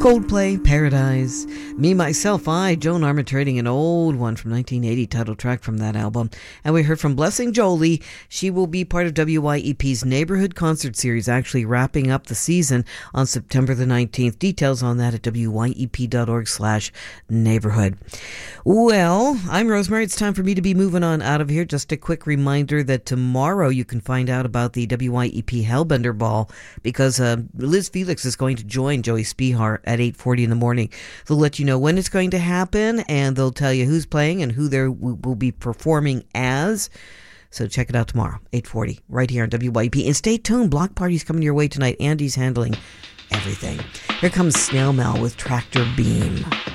Coldplay, Paradise. Me, Myself, I, Joan Armatrading, an old one from 1980, title track from that album. And we heard from Blessing Jolie. She will be part of WYEP's Neighborhood Concert Series, actually wrapping up the season on September the 19th. Details on that at wyep.org/neighborhood. Well, I'm Rosemary. It's time for me to be moving on out of here. Just a quick reminder that tomorrow you can find out about the WYEP Hellbender Ball because Liz Felix is going to join Joey Spihar at 8:40 in the morning. They'll let you know when it's going to happen, and they'll tell you who's playing and who they will be performing as. So check it out tomorrow, 8:40, right here on WYEP. And stay tuned. Block Party's coming your way tonight. Andy's handling everything. Here comes Snail Mail with Tractor Beam.